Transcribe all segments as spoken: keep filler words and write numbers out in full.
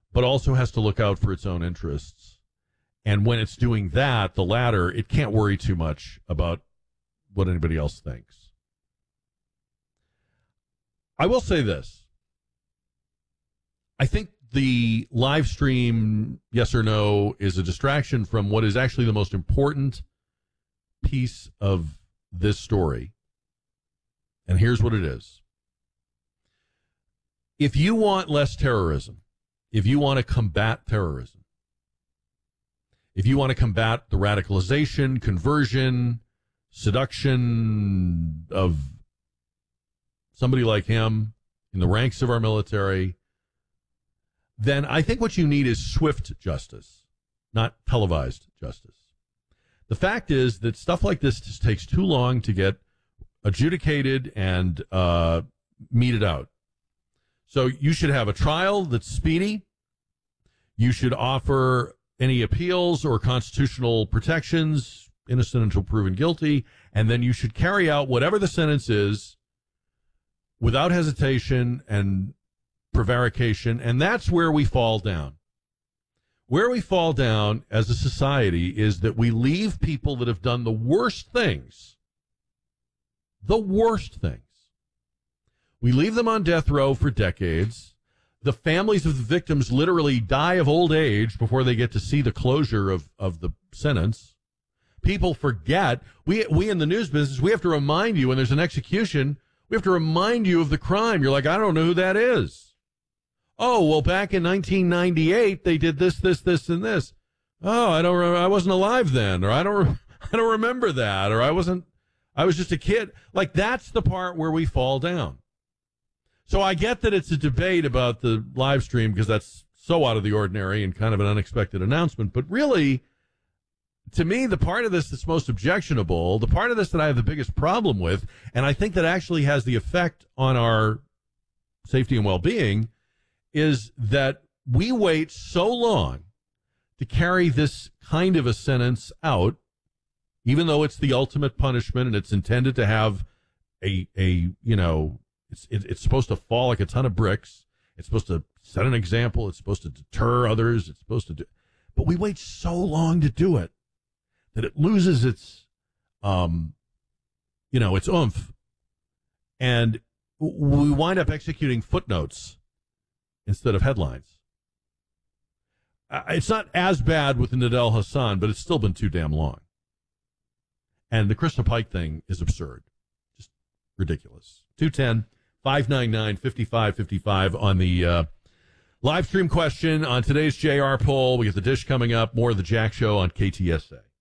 but also has to look out for its own interests. And when it's doing that, the latter, it can't worry too much about what anybody else thinks. I will say this. I think the live stream, yes or no, is a distraction from what is actually the most important piece of this story. And here's what it is. If you want less terrorism, if you want to combat terrorism, if you want to combat the radicalization, conversion, seduction of somebody like him in the ranks of our military, then I think what you need is swift justice, not televised justice. The fact is that stuff like this just takes too long to get adjudicated and uh, meted out. So you should have a trial that's speedy. You should offer any appeals or constitutional protections, innocent until proven guilty, and then you should carry out whatever the sentence is without hesitation and prevarication, and that's where we fall down. Where we fall down as a society is that we leave people that have done the worst things, the worst things. We leave them on death row for decades. The families of the victims literally die of old age before they get to see the closure of, of the sentence. People forget. We, we in the news business, we have to remind you when there's an execution, we have to remind you of the crime. You're like, I don't know who that is. Oh, well, back in nineteen ninety-eight, they did this, this, this, and this. Oh, I don't. Re- I wasn't alive then, or I don't. Re- I don't remember that, or I wasn't. I was just a kid. Like, that's the part where we fall down. So I get that it's a debate about the live stream because that's so out of the ordinary and kind of an unexpected announcement. But really, to me, the part of this that's most objectionable, the part of this that I have the biggest problem with, and I think that actually has the effect on our safety and well-being, is that we wait so long to carry this kind of a sentence out, even though it's the ultimate punishment and it's intended to have a, a you know, it's, it, it's supposed to fall like a ton of bricks. It's supposed to set an example. It's supposed to deter others. It's supposed to do, but we wait so long to do it that it loses its, um, you know, its oomph. And we wind up executing footnotes instead of headlines. Uh, it's not as bad with the Nadel Hassan, but it's still been too damn long. And the Krista Pike thing is absurd. Just ridiculous. two one zero, five nine nine, five five five five on the uh, live stream question on today's J R poll. We get the dish coming up. More of the Jack Show on K T S A.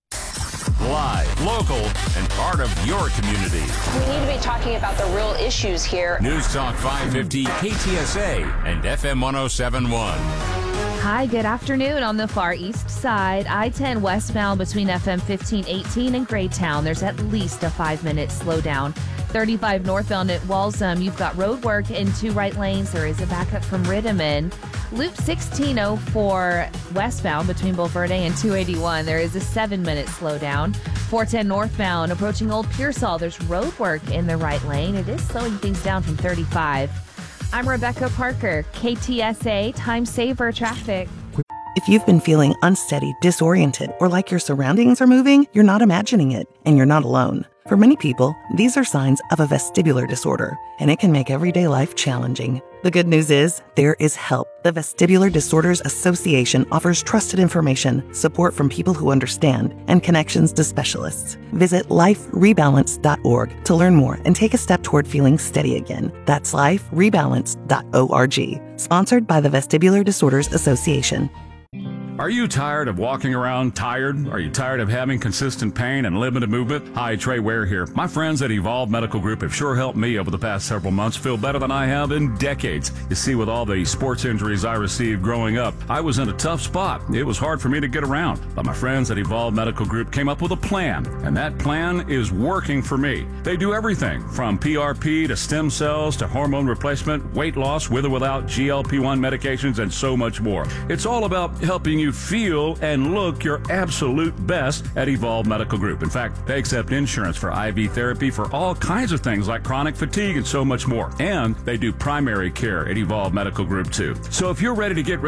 Live, local, and part of your community. We need to be talking about the real issues here. News Talk five fifty, K T S A, and F M one oh seven point one. Hi, good afternoon. On the far east side, I ten westbound between F M fifteen eighteen and Graytown. There's at least a five-minute slowdown. thirty-five northbound at Walsham, you've got road work in two right lanes. There is a backup from Rittiman. Loop sixteen oh four westbound between Bulverde and two eighty-one. There is a seven-minute slowdown. four ten northbound approaching Old Pearsall. There's road work in the right lane. It is slowing things down from thirty-five. I'm Rebecca Parker, K T S A Time Saver Traffic. If you've been feeling unsteady, disoriented, or like your surroundings are moving, you're not imagining it, and you're not alone. For many people, these are signs of a vestibular disorder, and it can make everyday life challenging. The good news is, there is help. The Vestibular Disorders Association offers trusted information, support from people who understand, and connections to specialists. Visit life rebalance dot org to learn more and take a step toward feeling steady again. That's life rebalance dot org. Sponsored by the Vestibular Disorders Association. Are you tired of walking around tired? Are you tired of having consistent pain and limited movement? Hi, Trey Ware here. My friends at Evolve Medical Group have sure helped me over the past several months feel better than I have in decades. You see, with all the sports injuries I received growing up, I was in a tough spot. It was hard for me to get around. But my friends at Evolve Medical Group came up with a plan, and that plan is working for me. They do everything from P R P to stem cells to hormone replacement, weight loss with or without G L P one medications, and so much more. It's all about helping you feel and look your absolute best at Evolve Medical Group. In fact, they accept insurance for I V therapy for all kinds of things like chronic fatigue and so much more. And they do primary care at Evolve Medical Group too. So if you're ready to get